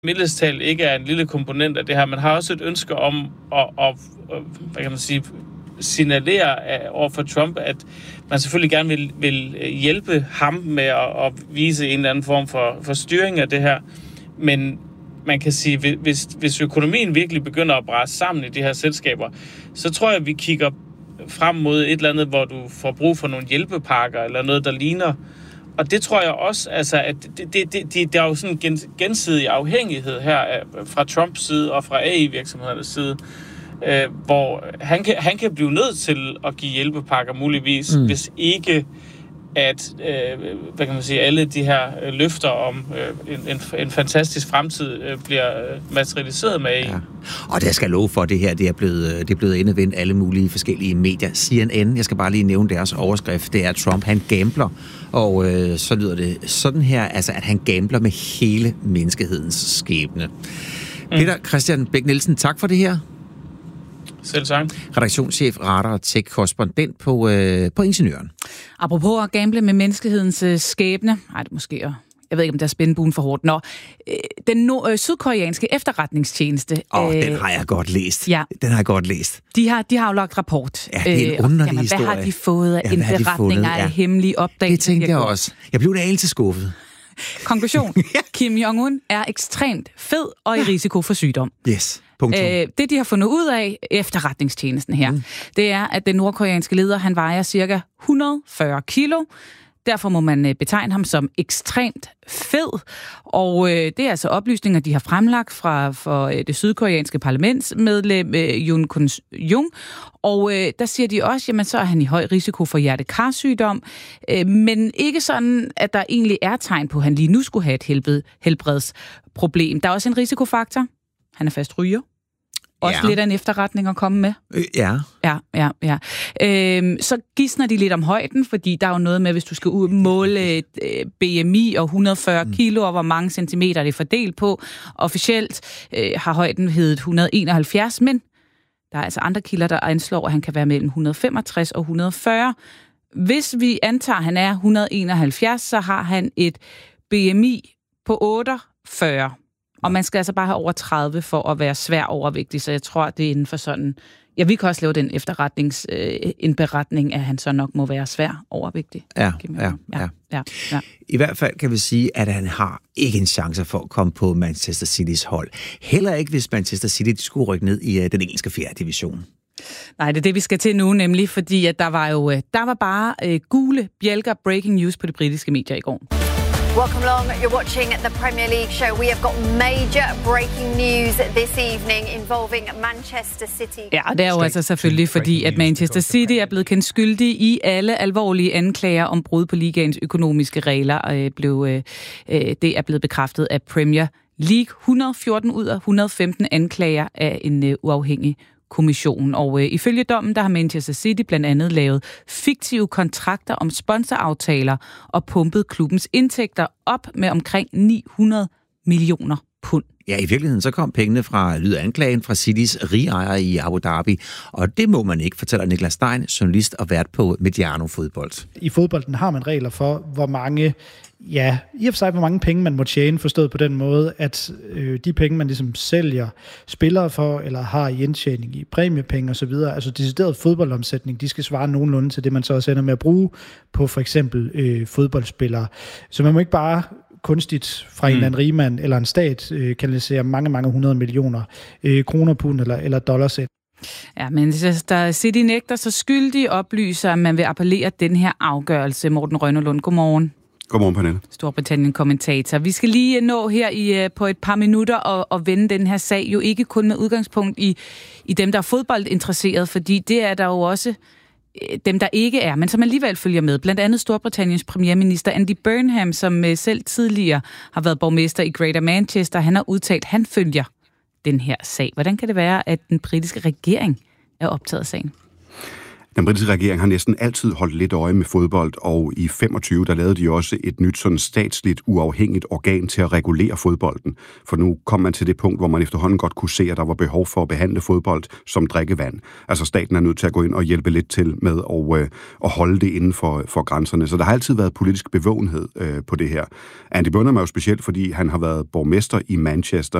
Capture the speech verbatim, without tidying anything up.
mildestal ikke er en lille komponent af det her. Man har også et ønske om at, at, at hvad kan man sige, signalere over for Trump, at man selvfølgelig gerne vil, vil hjælpe ham med at, at vise en eller anden form for, for styring af det her. Men man kan sige, hvis, hvis økonomien virkelig begynder at brase sammen i de her selskaber, så tror jeg, at vi kigger frem mod et eller andet, hvor du får brug for nogle hjælpepakker eller noget, der ligner. Og det tror jeg også, altså, at det, det, det, det, der er jo sådan en gensidig afhængighed her fra Trumps side og fra A I-virksomhedernes side, øh, hvor han kan, han kan blive nødt til at give hjælpepakker muligvis, mm. hvis ikke at øh, hvad kan man sige, alle de her løfter om øh, en, en, en fantastisk fremtid øh, bliver materialiseret med A I. Ja. Og der skal love for, det her det er blevet, det er blevet endevendt alle mulige forskellige medier. C N N, jeg skal bare lige nævne deres overskrift, det er Trump, han gambler. Og øh, så lyder det sådan her, altså at han gambler med hele menneskehedens skæbne. Mm. Peter Christian Bech-Nielsen, tak for det her. Selv tak. Redaktionschef, radar og tech-korrespondent på, øh, på Ingeniøren. Apropos at gamble med menneskehedens øh, skæbne. Ej, det måske er... Jeg ved ikke, om der er spændbuen for hårdt. Nå, øh, den no- øh, sydkoreanske efterretningstjeneste... Åh, oh, øh, den har jeg godt læst. Ja. Den har jeg godt læst. De har, de har jo lagt rapport. Ja, det er en underlig øh, jamen, historie. Hvad har de fået af ja, indberetninger af ja. hemmelige opdagelser? Det tænkte jeg også. Jeg blev en anelse skuffet. Konklusion. Kim Jong-un er ekstremt fed og i risiko for sygdom. Yes. Øh, det, de har fundet ud af efterretningstjenesten her, mm. det er, at den nordkoreanske leder, han vejer cirka et hundrede og fyrre kilo. Derfor må man betegne ham som ekstremt fed. Og øh, det er altså oplysninger, de har fremlagt fra for, øh, det sydkoreanske parlamentsmedlem øh, Yoon Kun-jung. Og øh, der siger de også, jamen så er han i høj risiko for hjertekarsygdom. Øh, men ikke sådan, at der egentlig er tegn på, at han lige nu skulle have et helbred, helbredsproblem. Der er også en risikofaktor. Han er fast ryger. Også ja. lidt af en efterretning at komme med. Øh, ja. Ja, ja, ja. Øhm, så gisner de lidt om højden, fordi der er jo noget med, hvis du skal ud måle et øh, B M I og et hundrede og fyrre mm. kilo, og hvor mange centimeter det er fordelt på. Officielt øh, har højden heddet et hundrede og enoghalvfjerds, men der er altså andre kilder, der anslår, at han kan være mellem et hundrede og femogtres og et hundrede og fyrre. Hvis vi antager, at han er et hundrede og enoghalvfjerds, så har han et B M I på otteogfyrre. Og man skal altså bare have over tredive for at være svær overvægtig, så jeg tror, det er inden for sådan... Ja, vi kan også lave den efterretnings, øh, en beretning, at han så nok må være svær overvægtig. Ja, ja, ja. ja, ja. I hvert fald kan vi sige, at han har ikke en chance for at komme på Manchester Citys hold. Heller ikke, hvis Manchester City skulle rykke ned i uh, den engelske fjerde division. Nej, det er det, vi skal til nu, nemlig fordi, at der var jo der var bare øh, gule bjælker breaking news på de britiske medier i går. Welcome along. You're watching the Premier League show. We have got major breaking news this evening involving Manchester City. Ja, det er jo altså selvfølgelig fordi, at Manchester City er blevet kendt skyldig i alle alvorlige anklager om brud på ligaens økonomiske regler. Øh, blev, øh, det er blevet bekræftet af Premier League. et hundrede og fjorten ud af et hundrede og femten anklager af en øh, uafhængig kommission. Og øh, ifølge dommen, der har Manchester City blandt andet lavet fiktive kontrakter om sponsoraftaler og pumpet klubbens indtægter op med omkring ni hundrede millioner pund. Ja, i virkeligheden så kom pengene fra lydanklagen fra Citys rigeejere i Abu Dhabi, og det må man ikke, fortæller Niklas Stein, journalist og vært på Mediano Fodbold. I fodbolden har man regler for, hvor mange, ja, i og for sig, hvor mange penge man må tjene, forstået på den måde, at øh, de penge, man ligesom sælger spillere for, eller har i indtjening i præmiepenge osv., altså decideret fodboldomsætning, de skal svare nogenlunde til det, man så også ender med at bruge på for eksempel øh, fodboldspillere. Så man må ikke bare kunstigt fra en mm. eller anden rigmand eller en stat øh, kanalisere mange, mange hundrede millioner øh, kroner, pund eller, eller dollars ind. Ja, men der City nægter så skyldig oplyser, at man vil appellere den her afgørelse. Morten Rønnelund, godmorgen. Godmorgen, Pernille. Storbritannien-kommentator. Vi skal lige nå her i, på et par minutter og, og vende den her sag, jo ikke kun med udgangspunkt i, i dem, der er fodboldinteresseret, fordi det er der jo også dem, der ikke er, men som alligevel følger med. Blandt andet Storbritanniens premierminister Andy Burnham, som selv tidligere har været borgmester i Greater Manchester. Han har udtalt, at han følger den her sag. Hvordan kan det være, at den britiske regering er optaget af sagen? Den britiske regering har næsten altid holdt lidt øje med fodbold, og i femogtyve der lavede de også et nyt sådan statsligt uafhængigt organ til at regulere fodbolden. For nu kom man til det punkt, hvor man efterhånden godt kunne se, at der var behov for at behandle fodbold som drikkevand. Altså staten er nødt til at gå ind og hjælpe lidt til med at, øh, at holde det inden for, for grænserne. Så der har altid været politisk bevågenhed øh, på det her. Andy Burnham er jo specielt, fordi han har været borgmester i Manchester